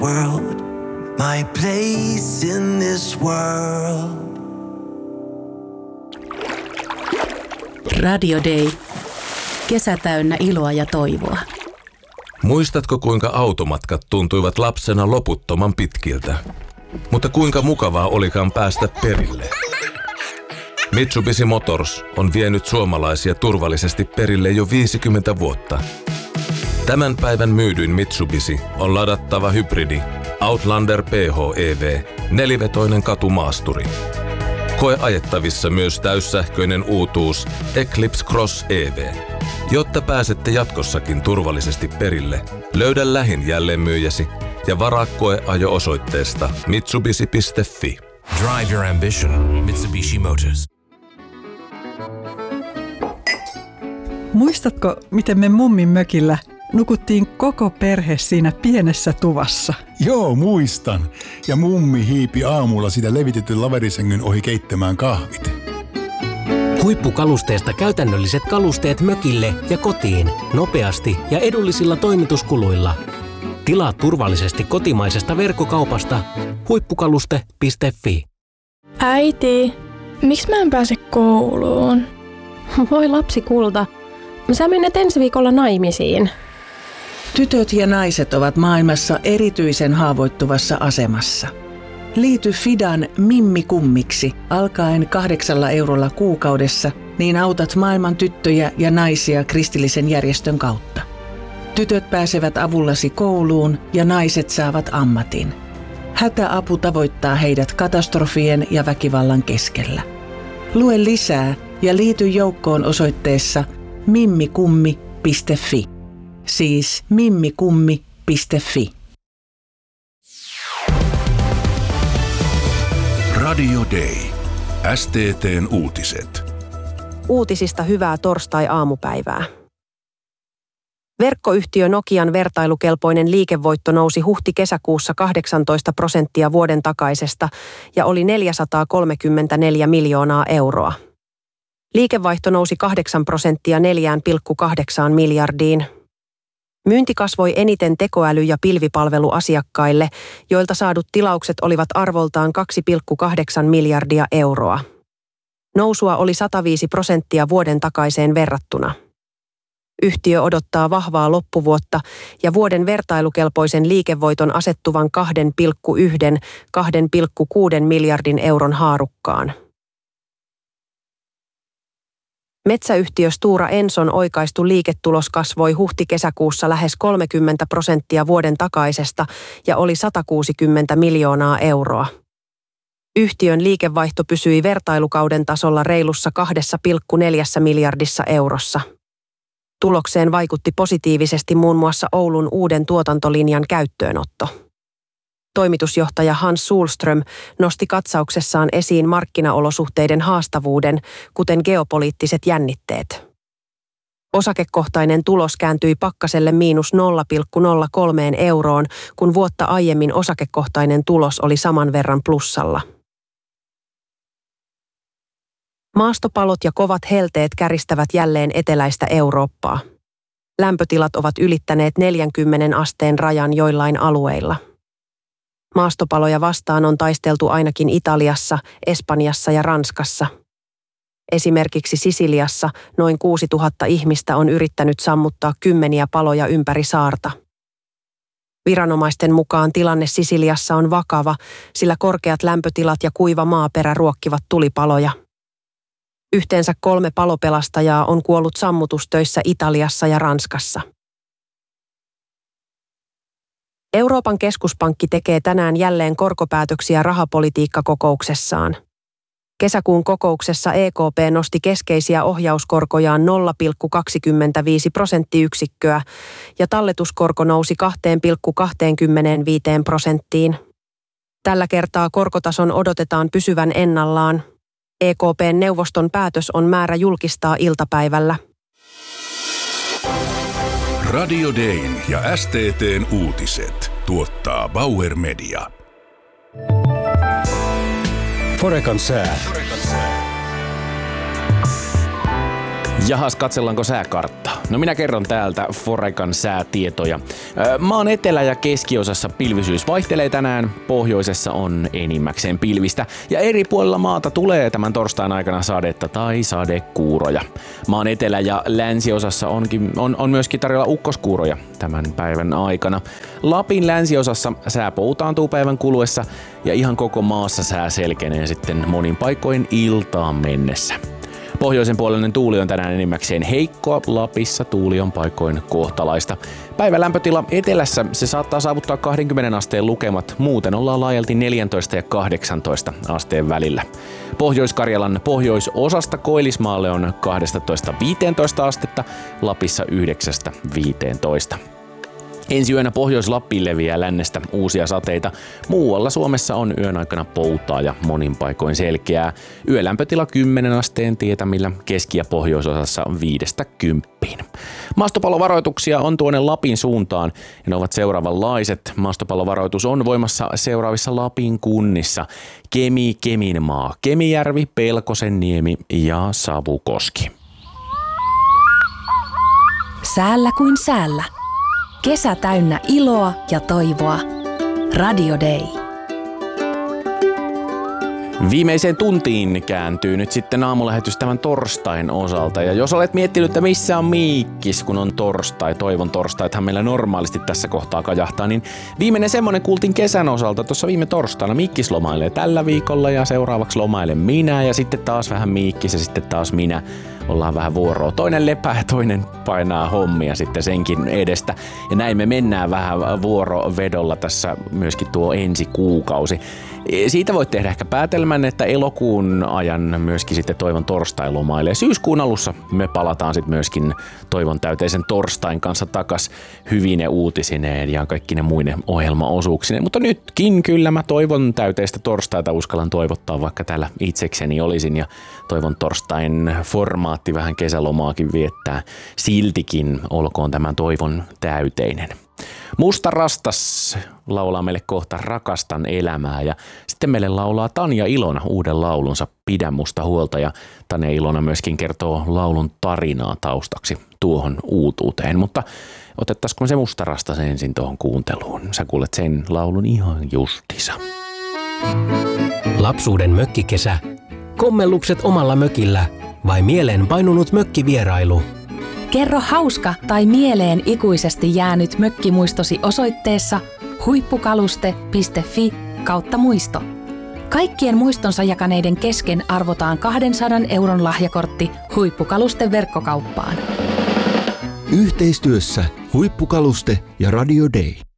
world, my place in this world. Radio Day. Kesä täynnä iloa ja toivoa. Muistatko, kuinka automatkat tuntuivat lapsena loputtoman pitkiltä? Mutta kuinka mukavaa olikaan päästä perille? Mitsubishi Motors on vienyt suomalaisia turvallisesti perille jo 50 vuotta. Tämän päivän myydyin Mitsubishi on ladattava hybridi Outlander PHEV, nelivetoinen katumaasturi. Koe ajettavissa myös täyssähköinen uutuus Eclipse Cross EV. Jotta pääsette jatkossakin turvallisesti perille, löydä lähin jälleenmyyjäsi ja varaa koeajo osoitteesta mitsubishi.fi. Drive your ambition. Mitsubishi Motors. Muistatko, miten me mummin mökillä nukuttiin koko perhe siinä pienessä tuvassa? Joo, muistan. Ja mummi hiipi aamulla sitä levitetyn laverisängyn ohi keittämään kahvit. Huippukalusteesta käytännölliset kalusteet mökille ja kotiin, nopeasti ja edullisilla toimituskuluilla. Tilaa turvallisesti kotimaisesta verkkokaupasta huippukaluste.fi. Äiti, miksi mä en pääse kouluun? Voi lapsi kulta, sä menet ensi viikolla naimisiin. Tytöt ja naiset ovat maailmassa erityisen haavoittuvassa asemassa. Liity Fidan Mimmi-kummiksi alkaen 8 eurolla kuukaudessa, niin autat maailman tyttöjä ja naisia kristillisen järjestön kautta. Tytöt pääsevät avullasi kouluun ja naiset saavat ammatin. Hätäapu tavoittaa heidät katastrofien ja väkivallan keskellä. Lue lisää ja liity joukkoon osoitteessa mimmikummi.fi. Siis mimmikummi.fi. Radio Day. STT:n uutiset. Uutisista hyvää torstai-aamupäivää. Verkkoyhtiö Nokian vertailukelpoinen liikevoitto nousi huhti-kesäkuussa 18% vuoden takaisesta ja oli 434 miljoonaa euroa. Liikevaihto nousi 8% 4,8 miljardiin. Myynti kasvoi eniten tekoäly- ja pilvipalveluasiakkaille, joilta saadut tilaukset olivat arvoltaan 2,8 miljardia euroa. Nousua oli 105% vuoden takaiseen verrattuna. Yhtiö odottaa vahvaa loppuvuotta ja vuoden vertailukelpoisen liikevoiton asettuvan 2,1–2,6 miljardin euron haarukkaan. Metsäyhtiö Stora Enson oikaistu liiketulos kasvoi huhti-kesäkuussa lähes 30% vuoden takaisesta ja oli 160 miljoonaa euroa. Yhtiön liikevaihto pysyi vertailukauden tasolla reilussa 2,4 miljardissa eurossa. Tulokseen vaikutti positiivisesti muun muassa Oulun uuden tuotantolinjan käyttöönotto. Toimitusjohtaja Hans Sulström nosti katsauksessaan esiin markkinaolosuhteiden haastavuuden, kuten geopoliittiset jännitteet. Osakekohtainen tulos kääntyi pakkaselle -0,03 euroon, kun vuotta aiemmin osakekohtainen tulos oli saman verran plussalla. Maastopalot ja kovat helteet käristävät jälleen eteläistä Eurooppaa. Lämpötilat ovat ylittäneet 40 asteen rajan joillain alueilla. Maastopaloja vastaan on taisteltu ainakin Italiassa, Espanjassa ja Ranskassa. Esimerkiksi Sisiliassa noin 6000 ihmistä on yrittänyt sammuttaa kymmeniä paloja ympäri saarta. Viranomaisten mukaan tilanne Sisiliassa on vakava, sillä korkeat lämpötilat ja kuiva maaperä ruokkivat tulipaloja. Yhteensä 3 palopelastajaa on kuollut sammutustöissä Italiassa ja Ranskassa. Euroopan keskuspankki tekee tänään jälleen korkopäätöksiä rahapolitiikkakokouksessaan. Kesäkuun kokouksessa EKP nosti keskeisiä ohjauskorkojaan 0,25 prosenttiyksikköä ja talletuskorko nousi 2,25%. Tällä kertaa korkotason odotetaan pysyvän ennallaan. EKP:n neuvoston päätös on määrä julkistaa iltapäivällä. Radio Dayn ja STT:n uutiset tuottaa Bauer Media. Forecan sää. Jahas, katsellaanko sääkarttaa? No minä kerron täältä Forecan säätietoja. Maan etelä- ja keskiosassa pilvisyys vaihtelee tänään, pohjoisessa on enimmäkseen pilvistä ja eri puolilla maata tulee tämän torstain aikana sadetta tai sadekuuroja. Maan etelä- ja länsiosassa on myöskin tarjolla ukkoskuuroja tämän päivän aikana. Lapin länsiosassa sää poutaantuu päivän kuluessa ja ihan koko maassa sää selkenee sitten monin paikoin iltaan mennessä. Pohjoisen puolinen tuuli on tänään enimmäkseen heikkoa, Lapissa tuuli on paikoin kohtalaista. Päivän lämpötila etelässä se saattaa saavuttaa 20 asteen lukemat, muuten ollaan laajalti 14 ja 18 asteen välillä. Pohjois-Karjalan pohjoisosasta Koillismaalle on 12-15 astetta, Lapissa 9-15. Ensi yönä Pohjois-Lappiin leviää lännestä uusia sateita. Muualla Suomessa on yön aikana poutaa ja monin paikoin selkeää. Yölämpötila 10 asteen tietämillä, keski- ja pohjoisosassa 5-10. Maastopallovaroituksia on tuonne Lapin suuntaan ja ne ovat seuraavanlaiset. Maastopallovaroitus on voimassa seuraavissa Lapin kunnissa: Kemi, Keminmaa, Kemijärvi, Pelkosenniemi ja Savukoski. Säällä kuin säällä. Kesä täynnä iloa ja toivoa. Radio Day. Viimeiseen tuntiin kääntyy nyt sitten aamulähetys tämän torstain osalta. Ja jos olet miettinyt, että missä on Miikkis, kun on torstai, toivon torstaithan meillä normaalisti tässä kohtaa kajahtaa, niin viimeinen semmonen kuultiin kesän osalta. Tuossa viime torstaina Miikkis lomailee tällä viikolla ja seuraavaksi lomailen minä ja sitten taas vähän Miikkis ja sitten taas minä. Ollaan vähän vuoroa. Toinen lepää ja toinen painaa hommia sitten senkin edestä. Ja näin me mennään vähän vuorovedolla tässä myöskin tuo ensi kuukausi. Siitä voit tehdä ehkä päätelmän, että elokuun ajan myöskin sitten Toivon torstai lomailee. Syyskuun alussa me palataan sitten myöskin Toivon täyteisen torstain kanssa takas hyvine uutisineen ja kaikki ne muine ohjelmaosuuksineen. Mutta nytkin kyllä mä Toivon täyteistä torstaita uskallan toivottaa, vaikka täällä itsekseni olisin ja Toivon torstain formaatti vähän kesälomaakin viettää. Siltikin olkoon tämän toivon täyteinen. Musta Rastas laulaa meille kohta Rakastan elämää ja sitten meille laulaa Tanja Ilona uuden laulunsa Pidä musta huolta ja Tanja Ilona myöskin kertoo laulun tarinaa taustaksi tuohon uutuuteen, mutta otettaisiko se Musta Rastas ensin tuohon kuunteluun? Sä kuulet sen laulun ihan justissa. Lapsuuden mökkikesä, kommellukset omalla mökillä vai mieleen painunut mökkivierailu? Kerro hauska tai mieleen ikuisesti jäänyt mökkimuistosi osoitteessa huippukaluste.fi/muisto. Kaikkien muistonsa jakaneiden kesken arvotaan 200 € lahjakortti Huippukalusten verkkokauppaan. Yhteistyössä Huippukaluste ja Radio Day.